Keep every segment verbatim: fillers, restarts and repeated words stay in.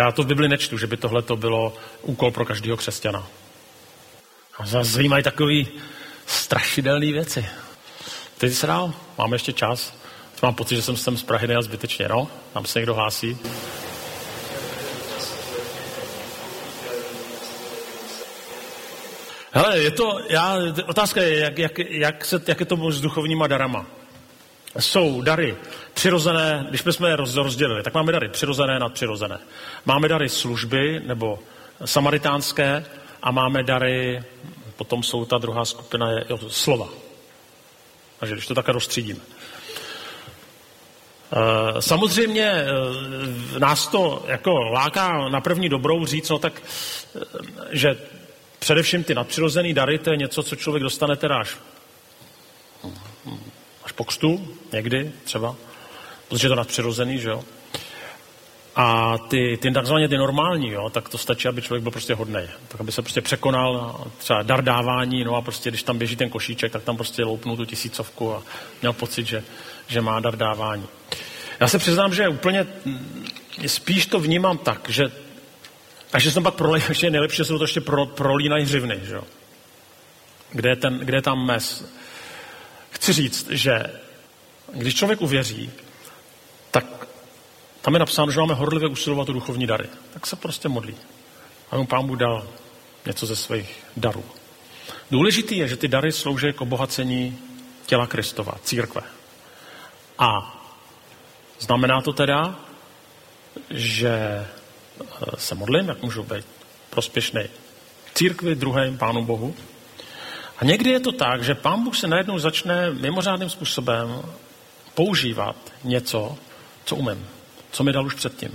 Já to v Bibli nečtu, že by tohle to bylo úkol pro každého křesťana. A zase zajímají takový strašidelný věci. Teď se dál, máme ještě čas. Mám pocit, že jsem sem z Prahy nejel zbytečně, no? Tam se někdo hlásí. Hele, je to, já, otázka je, jak, jak, jak, se, jak je to s duchovníma darama. Jsou dary přirozené, když bychom je rozdělili, tak máme dary přirozené, nadpřirozené. Máme dary služby nebo samaritánské a máme dary, potom jsou ta druhá skupina, je jo, slova. Takže když to takhle rozstřídíme. Samozřejmě nás to jako láká na první dobrou říct, no tak, že především ty nadpřirozený dary, to je něco, co člověk dostane teda až, až po křtu, někdy třeba, protože je to nadpřirozený, že jo. A ty, ty takzvaně ty normální, jo, tak to stačí, aby člověk byl prostě hodnej. Tak aby se prostě překonal třeba dar dávání, no a prostě když tam běží ten košíček, tak tam prostě loupnul tu tisícovku a měl pocit, že, že má dar dávání. Já se přiznám, že úplně spíš to vnímám tak, že až jsem pak prolej, ještě nejlepší, že se to ještě pro, prolínají hřivny, že jo. Kde je, ten, kde je tam mes. Chci říct, že když člověk uvěří, tak tam je napsáno, že máme horlivě usilovat o duchovní dary. Tak se prostě modlí. A mu Pán Bůh dal něco ze svých darů. Důležitý je, že ty dary slouží k obohacení těla Kristova, církve. A znamená to teda, že se modlím, jak můžu být prospěšný církvi, druhém Pánu Bohu. A někdy je to tak, že Pán Bůh se najednou začne mimořádným způsobem používat něco, co umím, co mi dal už předtím.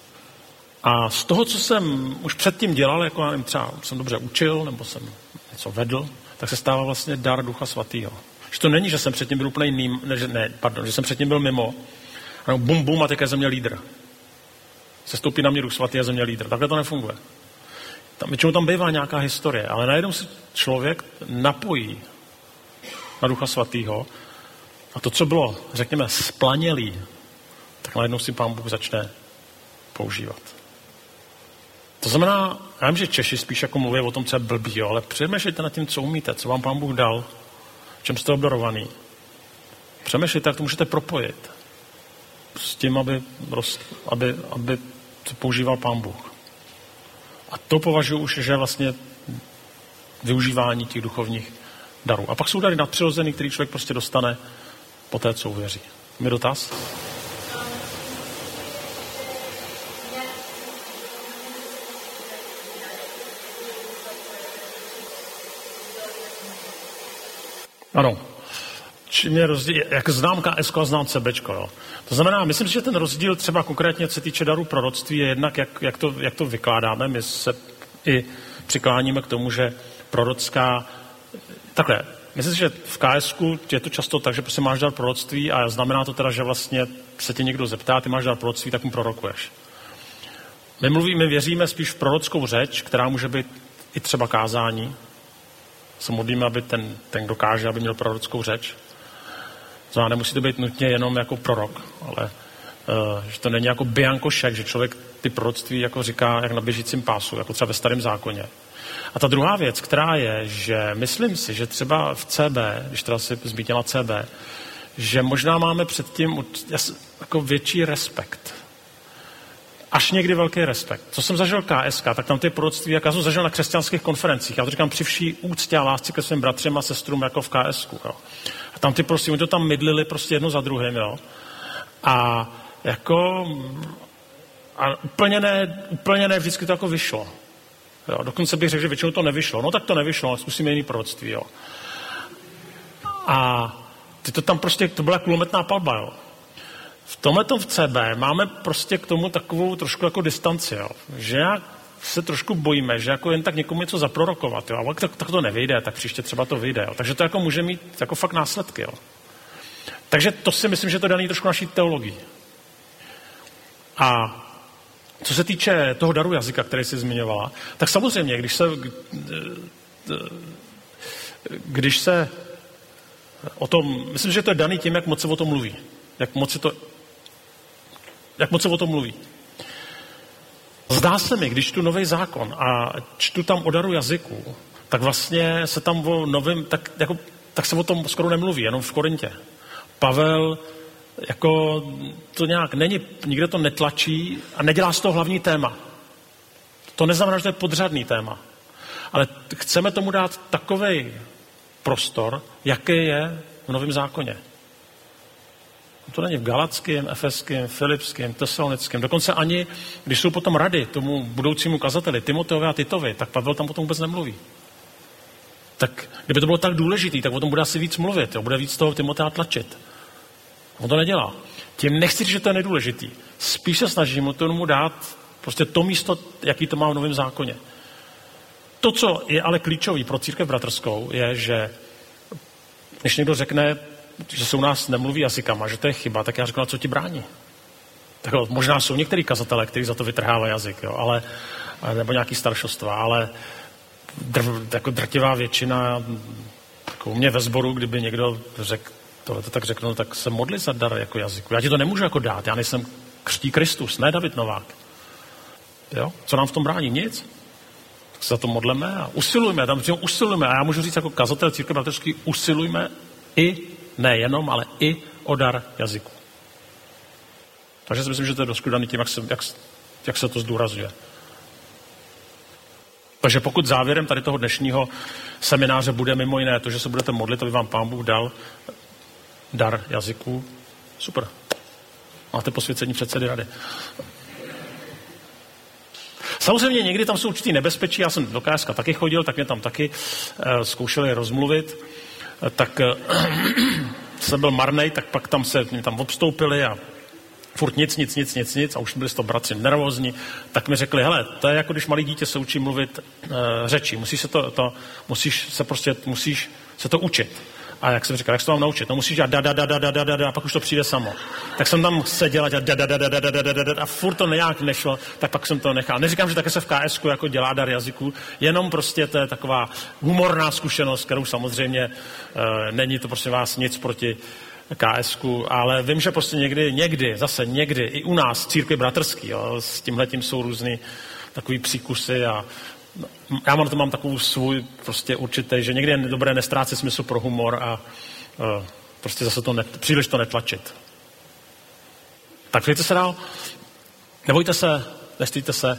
A z toho, co jsem už předtím dělal, jako já nevím, třeba jsem dobře učil, nebo jsem něco vedl, tak se stává vlastně dar Ducha Svatého. Že to není, že jsem předtím byl úplně jiným, ne, ne, pardon, že jsem předtím byl mimo, a bum, bum, a teď je ze mě lídr. Se stoupí na mě Duch Svatý a ze mě lídr. Takhle to nefunguje. Tam, většinou tam bývá nějaká historie, ale najednou se člověk napojí na Ducha Svatého a to, co bylo, řekněme, splanělý, tak najednou si Pán Bůh začne používat. To znamená, já vím, že Češi spíš jako mluví o tom, co je blbý, jo, ale přemýšlejte nad tím, co umíte, co vám Pán Bůh dal, v čem jste obdarovaný. Přemýšlejte, jak to můžete propojit s tím, aby, aby, aby to používal Pán Bůh. A to považuji už, že vlastně využívání těch duchovních darů. A pak jsou dary nadpřirozený, který člověk prostě dostane po té, co uvěří. Mi dotaz? Ano. Čím je rozdíl, jak znám K S ko a znám C B čko, jo. To znamená, myslím si, že ten rozdíl třeba konkrétně, co se týče darů proroctví, je jednak, jak, jak, to, jak to vykládáme. My se i přikláníme k tomu, že prorocká... Takhle, myslím si, že v K S ku je to často tak, že prostě máš dar proroctví a znamená to teda, že vlastně se tě někdo zeptá, ty máš dar proroctví, tak mu prorokuješ. My mluvíme, věříme spíš v prorockou řeč, která může být i třeba kázání. Se modlíme, aby ten, ten dokáže, aby měl prorockou řeč. Znamená, nemusí to být nutně jenom jako prorok, ale uh, že to není jako bianko šek, že člověk ty proroctví jako říká jak na běžícím pásu, jako třeba ve Starém zákoně. A ta druhá věc, která je, že myslím si, že třeba v C B, když teda si zmínila C B, že možná máme předtím jako větší respekt. Až někdy velký respekt. Co jsem zažil K S K, tak tam ty proroctví, jak já jsem zažil na křesťanských konferencích, já to říkám při vší úctě a lásce ke svým bratřím a sestrům jako v K S ku. Jo. A tam ty prostě, oni to tam mydlili prostě jedno za druhým, jo. A jako, a úplně ne, úplně ne, vždycky to jako vyšlo. Jo. Dokonce bych řekl, že většinou to nevyšlo. No tak to nevyšlo, ale zkusíme jiný proroctví, jo. A ty to tam prostě, to byla kulometná palba, jo. V tomhletom v C B máme prostě k tomu takovou trošku jako distanci, jo. Že jak se trošku bojíme, že jako jen tak někomu něco zaprorokovat, jo. Ale tak, tak to nevyjde, tak příště třeba to vyjde, jo. Takže to jako může mít jako fakt následky, jo. Takže to si myslím, že to daný trošku naší teologii. A co se týče toho daru jazyka, který jsi zmiňovala, tak samozřejmě, když se když se o tom, myslím, že to je daný tím, jak moc se o tom mluví. Jak moc se to Jak moc se o tom mluví. Zdá se mi, když čtu nový zákon a čtu tam o daru jazyku, tak vlastně se tam o novém, tak, jako, tak se o tom skoro nemluví, jenom v Korintě. Pavel jako to nějak není, nikde to netlačí a nedělá z toho hlavní téma. To neznamená, že to je podřadný téma. Ale chceme tomu dát takovej prostor, jaký je v Novém zákoně. To není v Galackém, Efeském, Filipském, Tesalonickém. Dokonce ani, když jsou potom rady tomu budoucímu kazateli, Timoteovi a Titovi, tak Pavel tam potom vůbec nemluví. Tak kdyby to bylo tak důležitý, tak o tom bude asi víc mluvit, jo? Bude víc toho Timotea tlačit. On to nedělá. Tím nechci říct, že to je nedůležitý. Spíš se snažím mu tomu dát prostě to místo, jaký to má v Novém zákoně. To, co je ale klíčový pro církev bratrskou, je, že když někdo řekne, že se u nás nemluví jazykama, že to je chyba, tak já řeknu, co ti brání. Tak jo, možná jsou některý kazatelé, kteří za to vytrhávají jazyk, jo, ale, nebo nějaký staršostva, ale dr, jako drtivá většina, jako u mě ve sboru, kdyby někdo řekl, tohle to tak řeknu, tak se modli za dar jako jazyku. Já ti to nemůžu jako dát, já nejsem křtí Kristus, ne David Novák. Jo? Co nám v tom brání? Nic. Tak se za to modleme a usilujme, tam usilujme. A já můžu říct jako kazatel církve bratrský, usilujme i, nejenom, ale i o dar jazyku. Takže si myslím, že to je dost daný tím, jak se, jak, jak se to zdůrazňuje. Takže pokud závěrem tady toho dnešního semináře bude mimo jiné to, že se budete modlit, aby vám Pán Bůh dal dar jazyků, super. Máte posvěcení předsedy rady. Samozřejmě někdy tam jsou určitý nebezpečí, já jsem do K S K taky chodil, tak mě tam taky uh, zkoušeli rozmluvit, uh, tak uh, jsem byl marnej, tak pak tam se mě tam obstoupili a furt nic, nic, nic, nic, nic a už byli z toho bratři nervózní, tak mi řekli, hele, to je jako když malý dítě se učí mluvit uh, řeči, musíš se to, to, musíš se prostě, musíš se to učit. A jak jsem říkal, jak se to mám naučit? No musíš dělat da, da, da, da, da, da, da, da, a pak už to přijde samo. Tak jsem tam seděl a dělat da, da, da, da, da, da, da, da, a furt to nějak nešlo, tak pak jsem to nechal. Neříkám, že také se v K S ku jako dělá dar jazyků, jenom prostě to je taková humorná zkušenost, kterou samozřejmě e, není to prostě vás nic proti K S ku, ale vím, že prostě někdy, někdy, zase někdy, i u nás, církvi bratrský, jo, s tímhletím jsou různý takový příkusy a já mám to mám takovou svůj prostě určitý, že někdy je dobré nestrácet smysl pro humor a uh, prostě zase to ne, příliš to netlačit. Tak přejte se dál. Nebojte se, nestýďte se.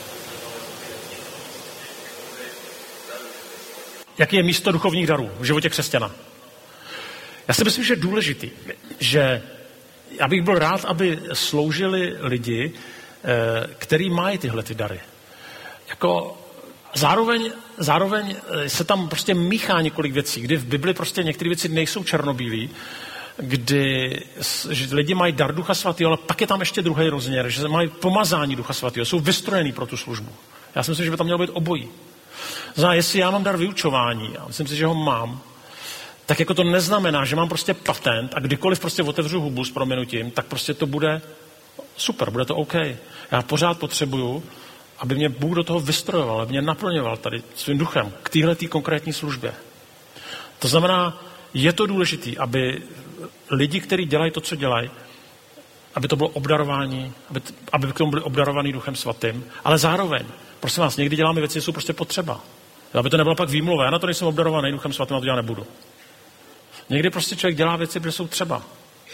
Jaké je místo duchovních darů v životě křesťana? Já si myslím, že je důležitý, že já bych byl rád, aby sloužili lidi, který mají tyhle ty dary. Jako Zároveň, zároveň se tam prostě míchá několik věcí, kdy v Bibli prostě některé věci nejsou černobílý, kdy že lidi mají dar Ducha Svatého, ale pak je tam ještě druhý rozměr, že mají pomazání Ducha Svatého, jsou vystrojený pro tu službu. Já si myslím, že by tam mělo být obojí. Znamená, jestli já mám dar vyučování, a myslím si, že ho mám, tak jako to neznamená, že mám prostě patent a kdykoliv prostě otevřu hubu s prominutím, tak prostě to bude super, bude to OK. Já pořád potřebuju, aby mě Bůh do toho vystrojoval, aby mě naplňoval tady svým duchem k téhletý konkrétní službě. To znamená, je to důležité, aby lidi, kteří dělají to, co dělají, aby to bylo obdarování, aby, aby k tomu byli obdarovaní Duchem Svatým, ale zároveň, prosím vás, někdy děláme věci, jsou prostě potřeba. Aby to nebylo pak výmluva, já na to nejsem obdarovaný Duchem Svatým, a to dělat nebudu. Někdy prostě člověk dělá věci, protože jsou třeba.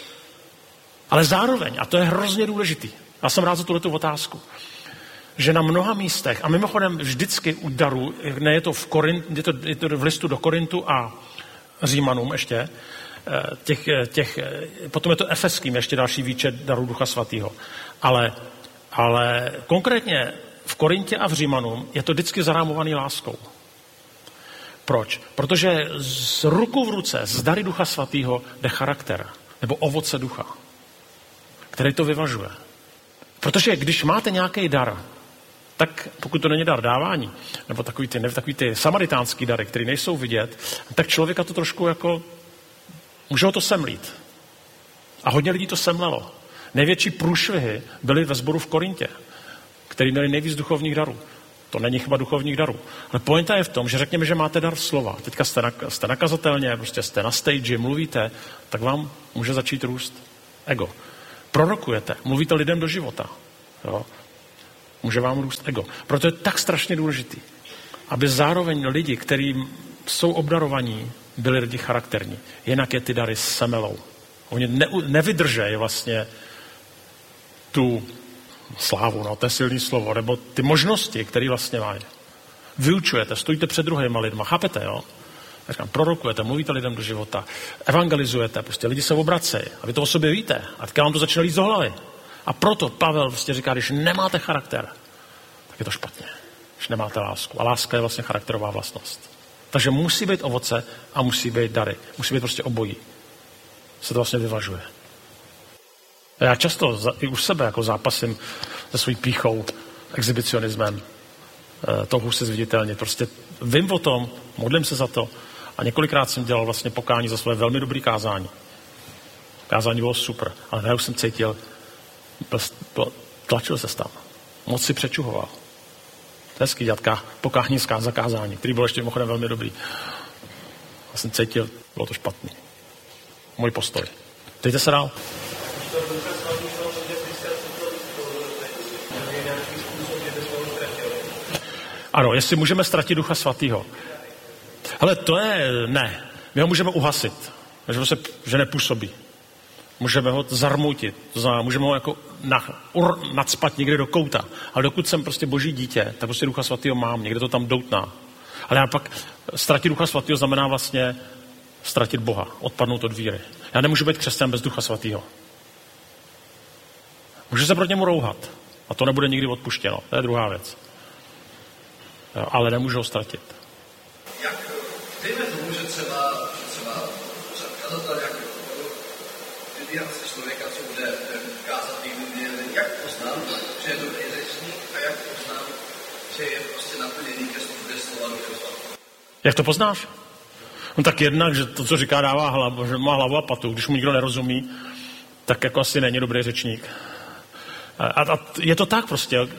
Ale zároveň, a to je hrozně důležitý, já jsem rád za tuhletu otázku, že na mnoha místech, a mimochodem vždycky u darů, ne je to v, Korint, je to, je to v listu do Korintu a Římanům ještě, těch, těch, potom je to Efeským ještě další výčet darů Ducha Svatého. Ale, ale konkrétně v Korintě a v Římanům je to vždycky zarámovaný láskou. Proč? Protože z ruku v ruce, z dary Ducha Svatého jde charakter, nebo ovoce ducha, který to vyvažuje. Protože když máte nějaký dar, tak pokud to není dar dávání, nebo takový ty, ne, takový ty samaritánský dary, které nejsou vidět, tak člověka to trošku jako, může ho to semlít. A hodně lidí to semlelo. Největší průšvihy byly ve sboru v Korintě, který měli nejvíc duchovních darů. To není chyba duchovních darů. Ale pointa je v tom, že řekněme, že máte dar slova. Teďka jste, na, jste nakazatelně, prostě jste na stage, mluvíte, tak vám může začít růst ego. Prorokujete, mluvíte lidem do života. Jo. Může vám růst ego. Proto je tak strašně důležitý, aby zároveň lidi, kteří jsou obdarovaní, byli lidi charakterní. Jinak je ty dary semelou. Oni ne, nevydržejí vlastně tu slávu, no, to je silný slovo, nebo ty možnosti, které vlastně mají. Vyučujete, stojíte před druhýma lidma, chápete, jo? Já říkám, prorokujete, mluvíte lidem do života, evangelizujete, prostě lidi se obracejí a vy to o sobě víte. A teďka vám to začne jít do hlavy. A proto Pavel prostě říká, když nemáte charakter, tak je to špatně. Když nemáte lásku. A láska je vlastně charakterová vlastnost. Takže musí být ovoce a musí být dary. Musí být prostě obojí. Se to vlastně vyvažuje. Já často za, i u sebe jako zápasím se svojí pýchou, exhibicionismem, touhu se zviditelnit. Prostě vím o tom, modlím se za to a několikrát jsem dělal vlastně pokání za své velmi dobré kázání. Kázání bylo super, ale najednou jsem cítil, tlačil se tam. Moc si přečuhoval. To je hezký dělat pokání za kázání, který byl ještě mimochodem velmi dobrý. Já jsem cítil, bylo to špatný. Můj postoj. Dejte se dál. Ano, jestli můžeme ztratit Ducha Svatého. Ale to je ne. My ho můžeme uhasit, že, se, že nepůsobí. Můžeme ho zarmoutit, to znamená, můžeme ho jako na, ur, nacpat někde do kouta. Ale dokud jsem prostě boží dítě, tak prostě Ducha Svatého mám, někde to tam doutná. Ale já pak ztratit Ducha Svatého znamená vlastně ztratit Boha, odpadnout od víry. Já nemůžu být křesťan bez Ducha Svatého. Můžu se proti němu rouhat. A to nebude nikdy odpuštěno. To je druhá věc. Jo, ale nemůžu ho ztratit. Jak, dejme tomu, že třeba, třeba kazatel, jak vybírat se člověka, co bude kázat někdy, jak poznám, že je dobrý řečník a jak poznám, že je prostě naplněný ke službě slova Ducha Svatého. Jak to poznáš? No tak jednak, že to, co říká, dává hlavu, že má hlavu a patu. Když mu nikdo nerozumí, tak jako asi není dobrý řečník. A, a je to tak prostě.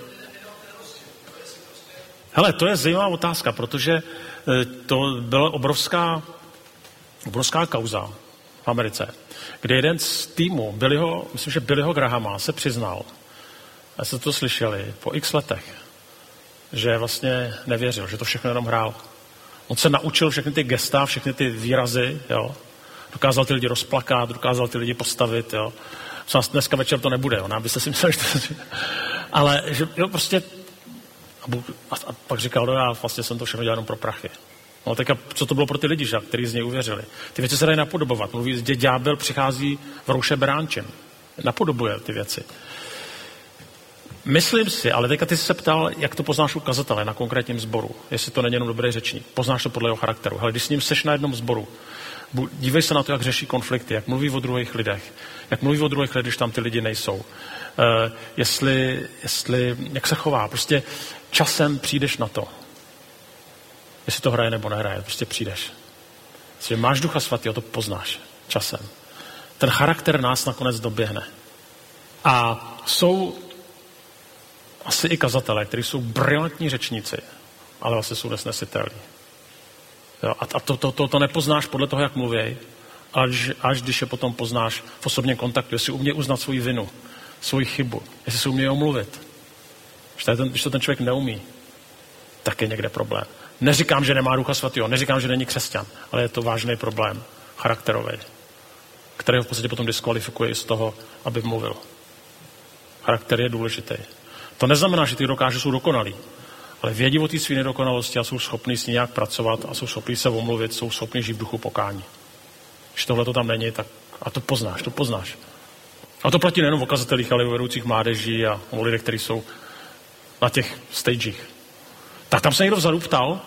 Hele, to je zajímavá otázka, protože to byla obrovská, obrovská kauza v Americe, kde jeden z týmu, Billyho, myslím, že Billyho Grahama, se přiznal, a jste to slyšeli, po x letech, že vlastně nevěřil, že to všechno jenom hrál. On se naučil všechny ty gesta, všechny ty výrazy, jo. Dokázal ty lidi rozplakat, dokázal ty lidi postavit, jo. Dneska večer to nebude, jo, abyste si mysleli, že to... Ale že, jo, prostě... A, Bůh, a, a pak říkal, no já vlastně jsem to všechno dělal jenom pro prachy. No tak a co to bylo pro ty lidi, že, kteří z něj uvěřili? Ty věci se dají napodobovat. Mluví, že ďábel přichází v rouše beránčin. Napodobuje ty věci. Myslím si, ale teďka ty jsi se ptal, jak to poznáš u kazatele na konkrétním sboru. Jestli to není jenom dobrý řečník. Poznáš to podle jeho charakteru. Ale když s ním seš na jednom sboru, dívej se na to, jak řeší konflikty, jak mluví o druhých lidech, jak mluví o druhých lidech, když tam ty lidi nejsou. Uh, jestli, jestli, jak se chová. Prostě časem přijdeš na to. Jestli to hraje nebo nehraje, prostě přijdeš. Jestli máš Ducha Svatého, to poznáš časem. Ten charakter nás nakonec doběhne. A jsou asi i kazatelé, kteří jsou brilantní řečníci, ale vlastně jsou nesnesitelní. Jo, a to, to, to, to nepoznáš podle toho, jak mluví, až, až když je potom poznáš v osobním kontaktu, jestli umějí uznat svoji vinu, svoji chybu, jestli se umějí omluvit. Když to, ten, když to ten člověk neumí, tak je někde problém. Neříkám, že nemá Ducha Svatého, neříkám, že není křesťan, ale je to vážný problém, charakterový, který ho v podstatě potom diskvalifikuje i z toho, aby mluvil. Charakter je důležitý. To neznamená, že ty dokážou jsou dokonalí, ale vědí o té své nedokonalosti a jsou schopní s ní nějak pracovat a jsou schopní se omluvit, jsou schopní žít v duchu pokání. Když tohle to tam není, tak a to poznáš, to poznáš. A to platí nejen o kazatelích, ale i o vedoucích mládeží a o lidech, kteří jsou na těch stagech. Tak tam se někdo vzadu ptal.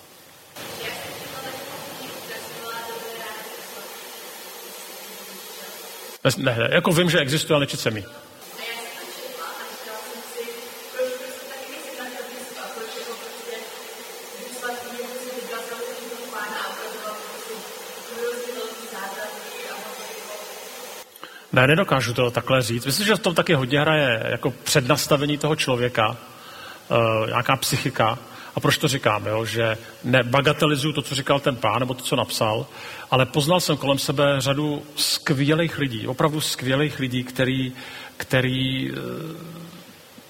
Ne, ne, jako vím, že existuje, ale nečet se mi. Ne, nedokážu to takhle říct. Myslím, že v tom taky hodně hraje jako přednastavení toho člověka, uh, nějaká psychika. A proč to říkám, jo? Že nebagatelizuju to, co říkal ten pán, nebo to, co napsal, ale poznal jsem kolem sebe řadu skvělých lidí, opravdu skvělých lidí, který, který uh,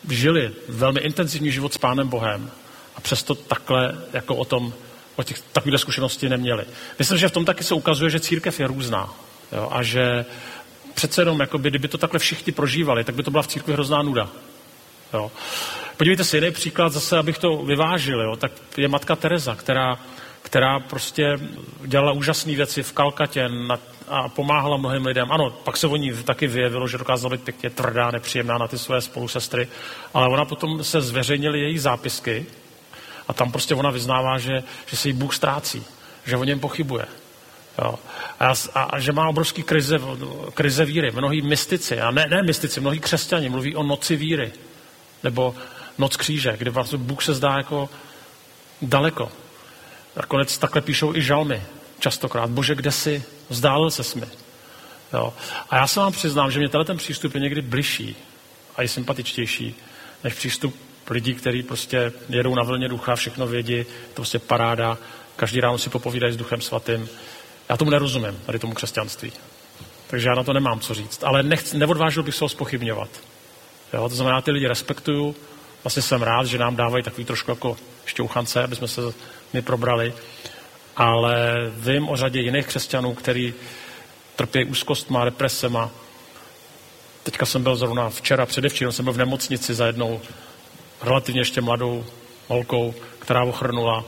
žili velmi intenzivní život s Pánem Bohem a přesto takhle jako o tom, o těch takovýhle zkušenosti neměli. Myslím, že v tom taky se ukazuje, že církev je různá, jo, a že přece jenom, jakoby, kdyby to takhle všichni prožívali, tak by to byla v církvi hrozná nuda. Jo. Podívejte se, jiný příklad, zase, abych to vyvážil, jo, tak je matka Teresa, která, která prostě dělala úžasné věci v Kalkatě na, a pomáhala mnohým lidem. Ano, pak se o ní taky vyjevilo, že dokázala být pěkně tvrdá, nepříjemná na ty své spolusestry, ale ona potom se zveřejnily její zápisky a tam prostě ona vyznává, že, že se jí Bůh ztrácí, že o něm pochybuje. Jo. A, a, a že má obrovský krize, krize víry. Mnohí mystici, a ne, ne mystici, mnohí křesťani mluví o noci víry, nebo noc kříže, kdy vlastně Bůh se zdá jako daleko. Nakonec takhle píšou i žalmy častokrát. Bože, kde jsi? Vzdálil ses mi. Jo. A já se vám přiznám, že mě tenhle ten přístup je někdy bližší a je sympatičtější, než přístup lidí, kteří prostě jedou na vlně ducha, všechno vědí, to prostě paráda, každý ráno si popovídají s Duchem Svatým. Já tomu nerozumím, tady tomu křesťanství. Takže já na to nemám co říct. Ale nechci, neodvážil bych se ho zpochybňovat. Jo, to znamená, ty lidi respektuju, vlastně jsem rád, že nám dávají takový trošku jako šťouchance, aby jsme se my probrali, ale vím o řadě jiných křesťanů, který trpí úzkostma, depresema. Teďka jsem byl zrovna včera, předevčírem jsem byl v nemocnici za jednou relativně ještě mladou holkou, která ochrnula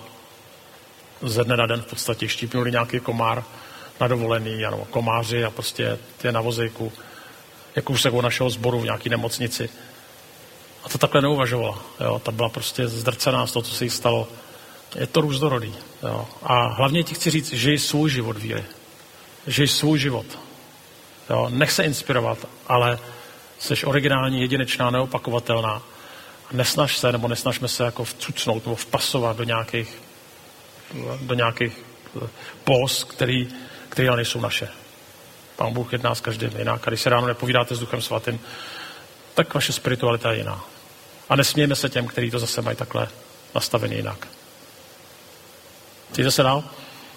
ze dne na den v podstatě, štípnuli nějaký komár na dovolený, ano, komáři a prostě ty na vozejku, jako už se u našeho sboru v nějaký nemocnici. A to takhle neuvažovala. Jo. Ta byla prostě zdrcená z toho, co se jí stalo. Je to různorodý. Jo. A hlavně ti chci říct, žij svůj život víry. Žij svůj život. Jo. Nech se inspirovat, ale jsi originální, jedinečná, neopakovatelná. A nesnaž se, nebo nesnažme se jako vcucnout nebo vpasovat do nějakých, do nějakých pós, který, který ale nejsou naše. Pán Bůh jedná s každým jinak. A když se ráno nepovídáte s Duchem Svatým, tak vaše spiritualita je jiná. A nesmějme se těm, kteří to zase mají takhle nastavený jinak. Chcete se dál?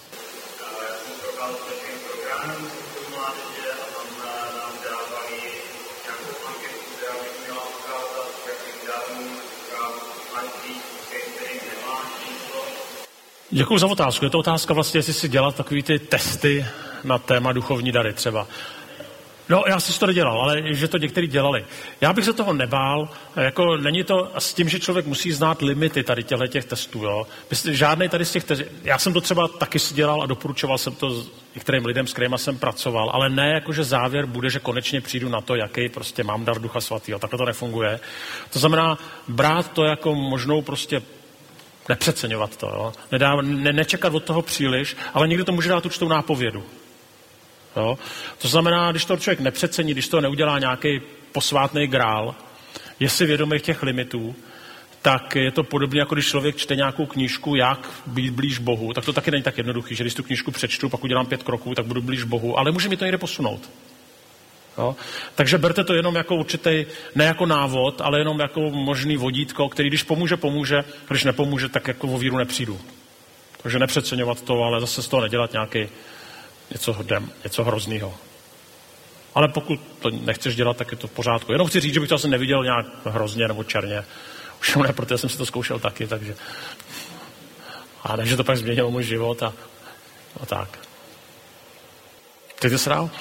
Děkuji za otázku. Je to otázka vlastně, jestli si dělat takový ty testy na téma duchovní dary třeba. No, já si to nedělal, ale že to někteří dělali. Já bych se toho nebál, jako není to s tím, že člověk musí znát limity tady těchto těch testů, jo. Žádnej tady z těch testů, já jsem to třeba taky si dělal a doporučoval jsem to některým lidem, s kterýma jsem pracoval, ale ne jako, že závěr bude, že konečně přijdu na to, jaký prostě mám dar Ducha Svatého. Takhle to nefunguje. To znamená brát to jako možnou prostě nepřeceňovat to, jo. Nedá, ne, nečekat od toho příliš, ale někdy to může dát určitou nápovědu. Jo? To znamená, když to člověk nepřecení, když to neudělá nějaký posvátný grál, je si vědomý těch limitů, tak je to podobně, jako když člověk čte nějakou knížku, jak být blíž Bohu, tak to taky není tak jednoduchý, že když tu knížku přečtu, pak udělám pět kroků, tak budu blíž Bohu, ale může mi to někde posunout. Jo? Takže berte to jenom jako určitý, ne jako návod, ale jenom jako možný vodítko, který když pomůže, pomůže, když nepomůže, tak jako o víru nepřijdu. Takže nepřeceňovat to, ale zase z toho nedělat nějaký něco, hdem, něco hroznýho. Ale pokud to nechceš dělat, tak je to v pořádku. Jenom chci říct, že bych to asi neviděl nějak hrozně nebo černě. Už ne, protože jsem si to zkoušel taky, takže... A ne, že to pak změnilo můj život a, a tak. Chcete se dál?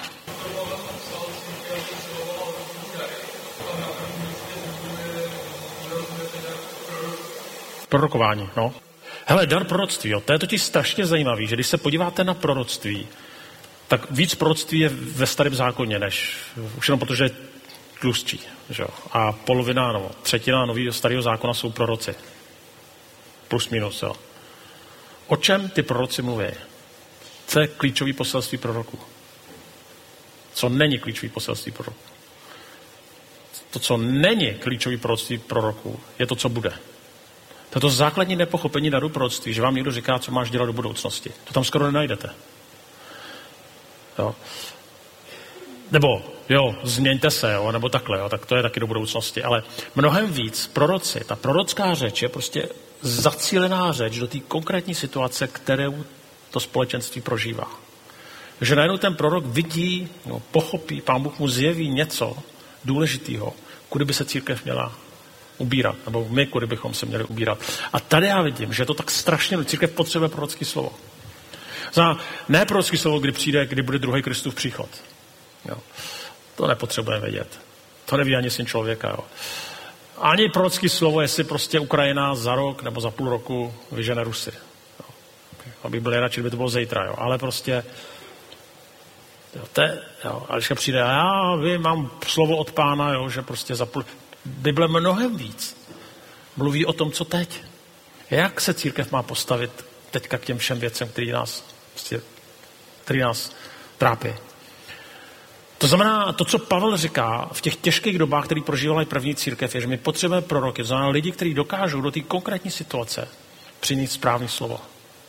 Prorokování, no. Hele, dar proroctví, jo, to je totiž strašně zajímavý, že když se podíváte na proroctví, tak víc proroctví je ve Starém zákoně, než už jenom protože je tlustší. Že jo? A polovina, no, třetina nového Starého zákona jsou proroci. Plus minus, jo. O čem ty proroci mluví? Co je klíčový poselství proroků? Co není klíčový poselství proroků? To, co není klíčový proroctví proroků, je to, co bude. To je to základní nepochopení daru proroctví, že vám někdo říká, co máš dělat do budoucnosti. To tam skoro nenajdete. Jo. Nebo, jo, změňte se, jo, nebo takhle, jo, tak to je taky do budoucnosti. Ale mnohem víc proroci, ta prorocká řeč je prostě zacílená řeč do té konkrétní situace, kterou to společenství prožívá. Takže najednou ten prorok vidí, no, pochopí, Pán Bůh mu zjeví něco důležitého, kudy by se církev měla ubírat, nebo my, kudy bychom se měli ubírat. A tady já vidím, že je to tak strašně, církev potřebuje prorocké slovo. Znamená, ne prorocké slovo, kdy přijde, kdy bude druhý Kristův příchod. Jo. To nepotřebujeme vědět. To neví ani syn člověka. Jo. Ani prorocké slovo, jestli prostě Ukrajina za rok nebo za půl roku vyžene Rusy. Jo. Abych byl nejradši, kdyby to bylo zítra. Jo. Ale prostě jo, te, jo. A když přijde, a já vím, mám slovo od Pána, jo, že prostě za půl... Bible mnohem víc mluví o tom, co teď. Jak se církev má postavit teďka k těm všem věcem, který nás, prostě, který nás trápí. To znamená, to, co Pavel říká v těch těžkých dobách, které prožívala i první církev, je, že my potřebujeme proroky, to znamená lidi, kteří dokážou do té konkrétní situace přinést správné slovo.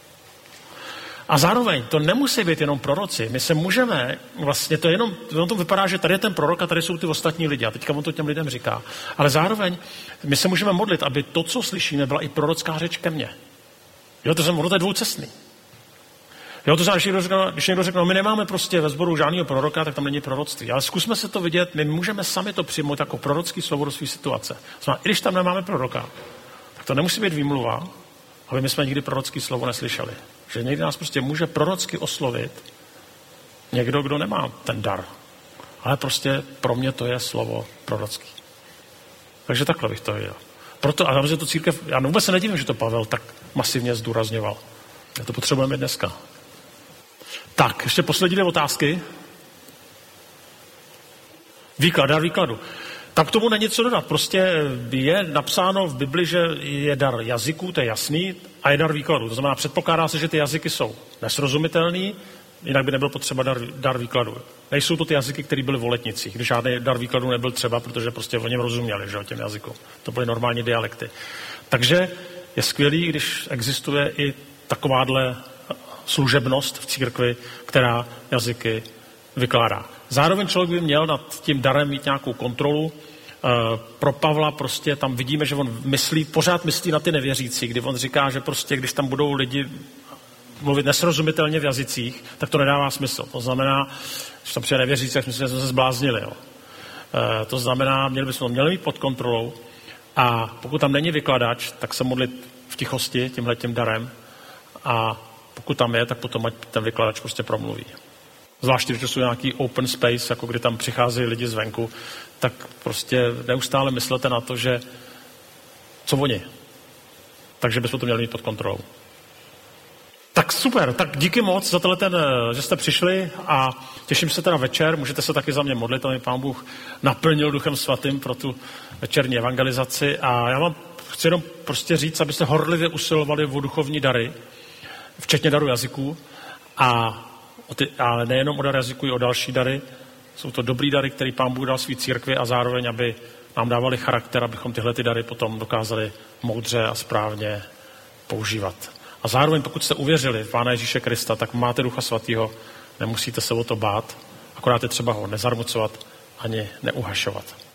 A zároveň to nemusí být jenom proroci. My se můžeme, vlastně to jenom, ono to vypadá, že tady je ten prorok a tady jsou ty ostatní lidi. A teďka on to těm lidem říká. Ale zároveň my se můžeme modlit, aby to, co slyšíme, byla i prorocká řeč ke mně. Jo, to znamená, ono to je dvoucestný. Jo, to znamená, když někdo řekne, když někdo řekne, no my nemáme prostě ve sboru žádného proroka, tak tam není proroctví. Ale zkusme se to vidět, my můžeme sami to přijmout jako prorocký slovo do své situace. Znamená, i když tam nemáme proroka, tak to nemusí být výmluva, aby my jsme nikdy prorocký slovo neslyšeli. Že někdy nás prostě může prorocky oslovit někdo, kdo nemá ten dar. Ale prostě pro mě to je slovo prorocký. Takže takhle bych to viděl. Proto, a že to církev, já vůbec se nedivím, že to Pavel tak masivně zdůrazňoval. Já to potřebujeme dneska. Tak, ještě poslední dvě otázky. Výklad, dar výkladu. Tak k tomu není co dodat. Prostě je napsáno v Bibli, že je dar jazyků, to je jasný, a je dar výkladu. To znamená, předpokládá se, že ty jazyky jsou nesrozumitelný, jinak by nebyl potřeba dar, dar výkladu. Nejsou to ty jazyky, které byly v Letnicích, když žádný dar výkladu nebyl třeba, protože prostě o něm rozuměli, že o těm jazykům. To byly normální dialekty. Takže je skvělý, když existuje i takováhle služebnost v církvi, která jazyky vykládá. Zároveň člověk by měl nad tím darem mít nějakou kontrolu. Pro Pavla prostě tam vidíme, že on myslí, pořád myslí na ty nevěřící, kdy on říká, že prostě když tam budou lidi mluvit nesrozumitelně v jazycích, tak to nedává smysl. To znamená, že tam přijde nevěřící, tak myslím, že jsme se zbláznili. Jo. To znamená, měli bychom to měli mít pod kontrolou a pokud tam není vykladač, tak se modlit v tichosti tímhletím darem a pokud tam je, tak potom ať ten vykladač prostě promluví. Zvláště, když to jsou nějaký open space, jako kdy tam přicházejí lidi zvenku, tak prostě neustále myslete na to, že co oni. Takže bychom to měli mít pod kontrolou. Tak super, tak díky moc za tenhle ten, že jste přišli a těším se teda večer, můžete se taky za mě modlit, aby Pán Bůh naplnil Duchem Svatým pro tu večerní evangelizaci a já vám chci jenom prostě říct, abyste horlivě usilovali o duchovní dary, včetně daru jazyků, a ty, ale nejenom o dar jazyků, i o další dary. Jsou to dobrý dary, který Pán Bůh dal svý církvi a zároveň, aby nám dávali charakter, abychom tyhle ty dary potom dokázali moudře a správně používat. A zároveň, pokud jste uvěřili v Pána Ježíše Krista, tak máte Ducha Svatého, nemusíte se o to bát, akorát je třeba ho nezarmucovat ani neuhašovat.